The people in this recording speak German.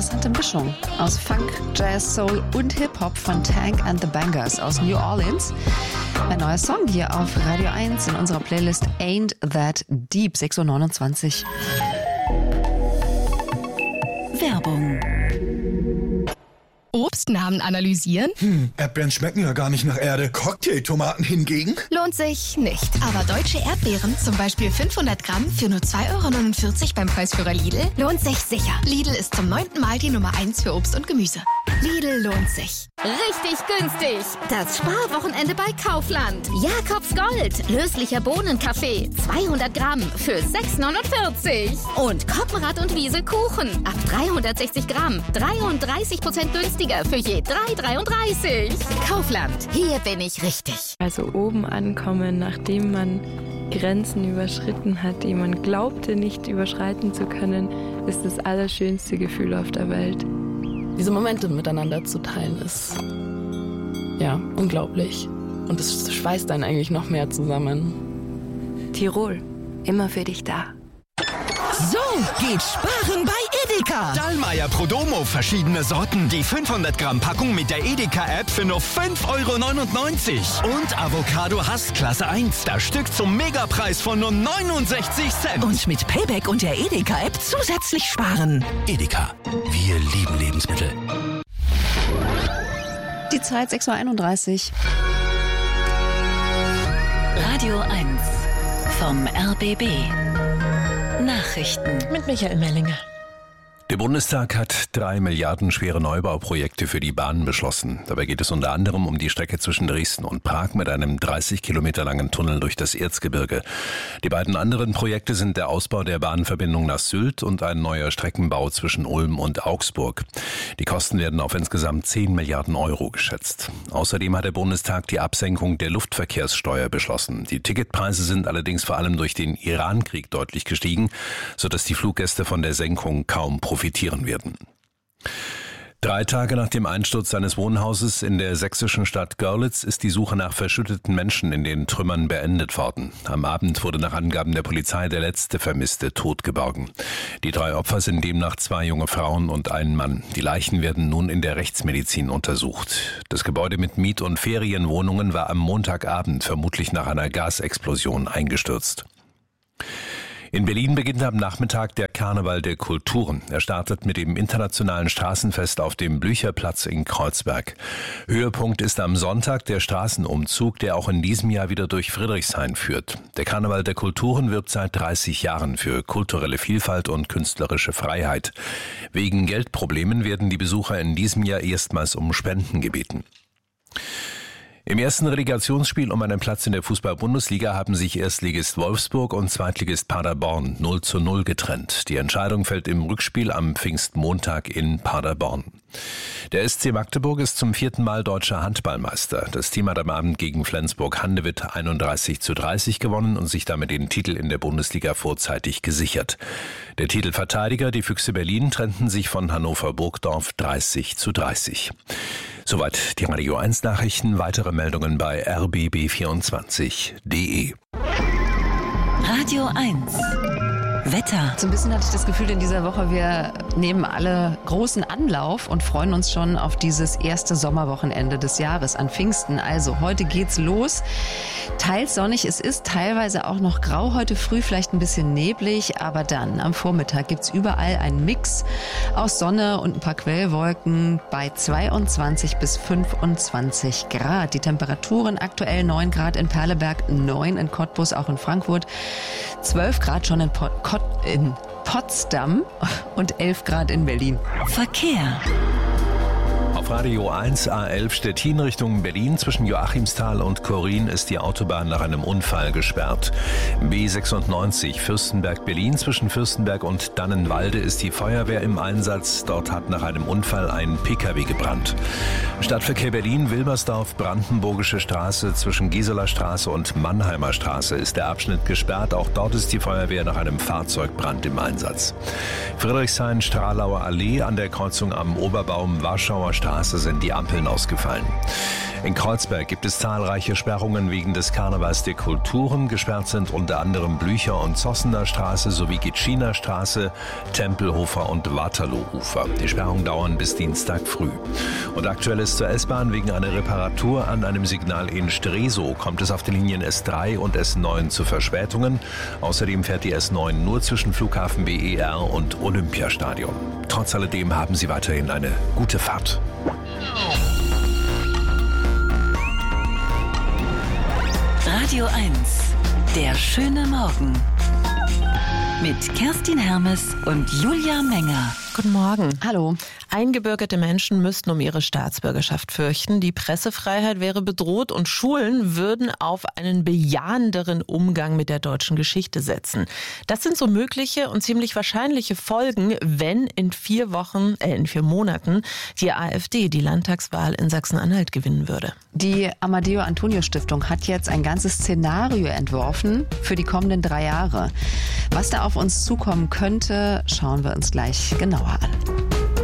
interessante Mischung aus Funk, Jazz, Soul und Hip-Hop von Tank and the Bangers aus New Orleans. Ein neuer Song hier auf Radio 1 in unserer Playlist Ain't That Deep, 6:29 Uhr. Werbung. Obstnamen analysieren? Erdbeeren schmecken ja gar nicht nach Erde. Cocktailtomaten hingegen? Lohnt sich nicht. Aber deutsche Erdbeeren, zum Beispiel 500 Gramm für nur 2,49 € beim Preisführer Lidl, lohnt sich sicher. Lidl ist zum 9. Mal die Nummer 1 für Obst und Gemüse. Lidl lohnt sich. Richtig günstig. Das Sparwochenende bei Kaufland. Jakobs Gold. Löslicher Bohnenkaffee. 200 Gramm für 6,49 €. Und Koppenrad und Wiese Kuchen. Ab 360 Gramm. 33% günstiger für je 3,33 €. Kaufland. Hier bin ich richtig. Also oben ankommen, nachdem man Grenzen überschritten hat, die man glaubte nicht überschreiten zu können, ist das allerschönste Gefühl auf der Welt. Diese Momente miteinander zu teilen ist, ja, unglaublich. Und es schweißt einen eigentlich noch mehr zusammen. Tirol, immer für dich da. So geht Sparen bei Edeka. Dallmayr Prodomo, verschiedene Sorten. Die 500 Gramm Packung mit der Edeka-App für nur 5,99 €. Und Avocado Hass Klasse 1, das Stück zum Megapreis von nur 69 Cent. Und mit Payback und der Edeka-App zusätzlich sparen. Edeka, wir lieben Lebensmittel. Die Zeit 6:31 Uhr. Radio 1 vom RBB. Nachrichten Mit Michael Mellinger. Der Bundestag hat 3 Milliarden schwere Neubauprojekte für die Bahn beschlossen. Dabei geht es unter anderem um die Strecke zwischen Dresden und Prag mit einem 30 Kilometer langen Tunnel durch das Erzgebirge. Die beiden anderen Projekte sind der Ausbau der Bahnverbindung nach Sylt und ein neuer Streckenbau zwischen Ulm und Augsburg. Die Kosten werden auf insgesamt 10 Milliarden € geschätzt. Außerdem hat der Bundestag die Absenkung der Luftverkehrssteuer beschlossen. Die Ticketpreise sind allerdings vor allem durch den Iran-Krieg deutlich gestiegen, sodass die Fluggäste von der Senkung kaum profitieren werden. 3 Tage nach dem Einsturz seines Wohnhauses in der sächsischen Stadt Görlitz ist die Suche nach verschütteten Menschen in den Trümmern beendet worden. Am Abend wurde nach Angaben der Polizei der letzte Vermisste tot geborgen. Die 3 Opfer sind demnach 2 junge Frauen und ein Mann. Die Leichen werden nun in der Rechtsmedizin untersucht. Das Gebäude mit Miet- und Ferienwohnungen war am Montagabend vermutlich nach einer Gasexplosion eingestürzt. In Berlin beginnt am Nachmittag der Karneval der Kulturen. Er startet mit dem internationalen Straßenfest auf dem Blücherplatz in Kreuzberg. Höhepunkt ist am Sonntag der Straßenumzug, der auch in diesem Jahr wieder durch Friedrichshain führt. Der Karneval der Kulturen wirbt seit 30 Jahren für kulturelle Vielfalt und künstlerische Freiheit. Wegen Geldproblemen werden die Besucher in diesem Jahr erstmals um Spenden gebeten. Im ersten Relegationsspiel um einen Platz in der Fußball-Bundesliga haben sich Erstligist Wolfsburg und Zweitligist Paderborn 0:0 getrennt. Die Entscheidung fällt im Rückspiel am Pfingstmontag in Paderborn. Der SC Magdeburg ist zum 4. Mal deutscher Handballmeister. Das Team hat am Abend gegen Flensburg-Handewitt 31:30 gewonnen und sich damit den Titel in der Bundesliga vorzeitig gesichert. Der Titelverteidiger, die Füchse Berlin, trennten sich von Hannover Burgdorf 30:30. Soweit die Radio 1 Nachrichten. Weitere Meldungen bei rbb24.de. Radio 1 Wetter. So ein bisschen hatte ich das Gefühl in dieser Woche, wir nehmen alle großen Anlauf und freuen uns schon auf dieses erste Sommerwochenende des Jahres an Pfingsten. Also heute geht's los. Teils sonnig, es ist teilweise auch noch grau. Heute früh vielleicht ein bisschen neblig, aber dann am Vormittag gibt's überall einen Mix aus Sonne und ein paar Quellwolken bei 22 bis 25 Grad. Die Temperaturen aktuell 9 Grad in Perleberg, 9 in Cottbus, auch in Frankfurt, 12 Grad schon in Potsdam und 11 Grad in Berlin. Verkehr. Auf Radio 1 A11 Stettin Richtung Berlin zwischen Joachimsthal und Korin ist die Autobahn nach einem Unfall gesperrt. B96 Fürstenberg-Berlin zwischen Fürstenberg und Dannenwalde ist die Feuerwehr im Einsatz. Dort hat nach einem Unfall ein Pkw gebrannt. Stadtverkehr Berlin-Wilmersdorf, Brandenburgische Straße zwischen Gieseler Straße und Mannheimer Straße ist der Abschnitt gesperrt. Auch dort ist die Feuerwehr nach einem Fahrzeugbrand im Einsatz. Friedrichshain-Stralauer Allee an der Kreuzung am Oberbaum Warschauer Straße sind die Ampeln ausgefallen. In Kreuzberg gibt es zahlreiche Sperrungen wegen des Karnevals der Kulturen. Gesperrt sind unter anderem Blücher- und Zossener Straße sowie Gitschiner Straße, Tempelhofer und Waterloo-Ufer. Die Sperrungen dauern bis Dienstag früh. Und aktuell ist zur S-Bahn wegen einer Reparatur an einem Signal in Stresow kommt es auf den Linien S3 und S9 zu Verspätungen. Außerdem fährt die S9 nur zwischen Flughafen BER und Olympiastadion. Trotz alledem haben Sie weiterhin eine gute Fahrt. Radio 1, der schöne Morgen. Mit Kerstin Hermes und Julia Menger. Guten Morgen. Hallo. Eingebürgerte Menschen müssten um ihre Staatsbürgerschaft fürchten. Die Pressefreiheit wäre bedroht und Schulen würden auf einen bejahenderen Umgang mit der deutschen Geschichte setzen. Das sind so mögliche und ziemlich wahrscheinliche Folgen, wenn in 4 Monaten die AfD die Landtagswahl in Sachsen-Anhalt gewinnen würde. Die Amadeo Antonio Stiftung hat jetzt ein ganzes Szenario entworfen für die kommenden 3 Jahre. Was da auf uns zukommen könnte, schauen wir uns gleich genauer an.